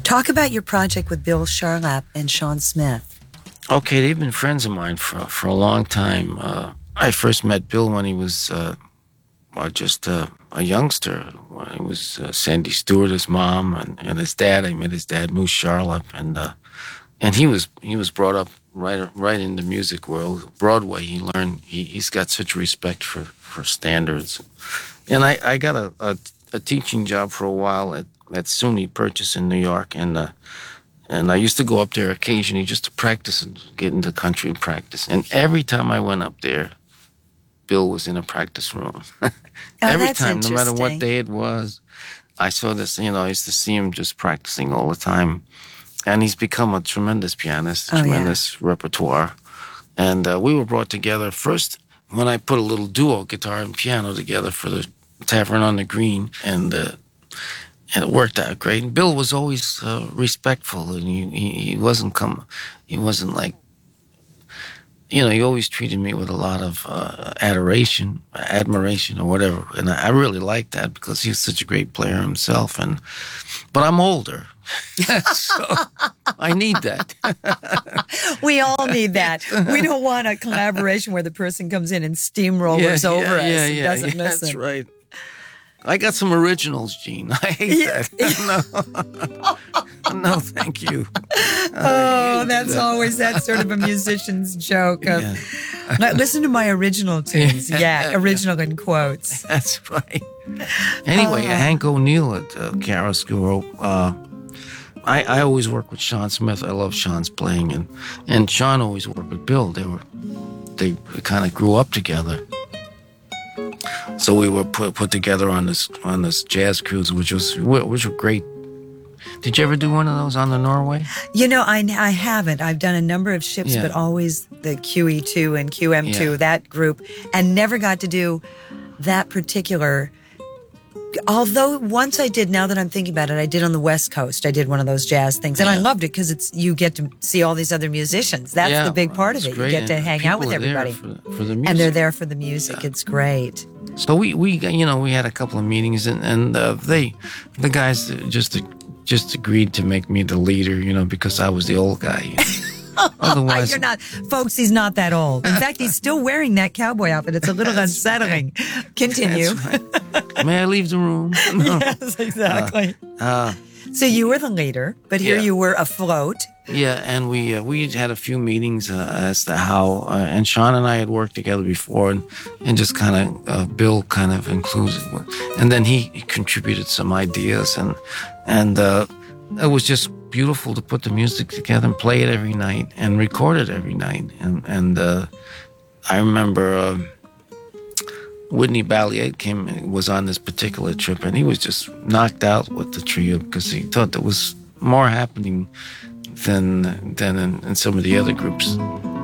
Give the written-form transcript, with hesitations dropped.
Talk about your project with Bill Charlap and Sean Smith. Okay, they've been friends of mine for a long time. I first met Bill when he was just a youngster. When he was Sandy Stewart, his mom, and his dad. I met his dad, Moose Charlap, and he was brought up right in the music world. Broadway, he learned. He's got such respect for standards, and I got a teaching job for a while at SUNY Purchase in New York, and I used to go up there occasionally just to practice and get into country and practice. And every time I went up there, Bill was in a practice room. Every time, no matter what day it was, I saw this, I used to see him just practicing all the time. And he's become a tremendous pianist, tremendous repertoire. And we were brought together first when I put a little duo, guitar and piano, together for the Tavern on the Green, and it worked out great. And Bill was always respectful, and he wasn't like, he always treated me with a lot of admiration, or whatever. And I really liked that because he was such a great player himself. But I'm older, so I need that. We all need that. We don't want a collaboration where the person comes in and steamrollers over us and doesn't listen. That's right. I got some originals, Gene. I hate that. No, thank you. That's always that sort of a musician's joke. Listen to my original tunes. Original in quotes. That's right. Anyway, Hank O'Neill at Chiaroscuro. I always work with Sean Smith. I love Sean's playing, and Sean always worked with Bill. They kind of grew up together. So we were put together on this jazz cruise, which were great. Did you ever do one of those on the Norway? I haven't. I've done a number of ships, but always the QE2 and QM2, that group, and never got to do that particular. Although once I did, now that I'm thinking about it, I did on the West Coast. I did one of those jazz things, and I loved it because you get to see all these other musicians. That's the big part of it. Great. You get to hang out with everybody, for the music. And they're there for the music. It's great. So we had a couple of meetings, and the guys just agreed to make me the leader, because I was the old guy. Otherwise, you're not, folks. He's not that old. In fact, he's still wearing that cowboy outfit. It's a little unsettling. Right. Continue. Right. May I leave the room? No. Yes, exactly. So you were the leader, but here you were afloat. Yeah, and we had a few meetings as to how, and Sean and I had worked together before, and just kind of Bill kind of included, and then he contributed some ideas, and it was just beautiful to put the music together and play it every night and record it every night. And I remember Whitney Balliet was on this particular trip, and he was just knocked out with the trio because he thought there was more happening than in some of the other groups.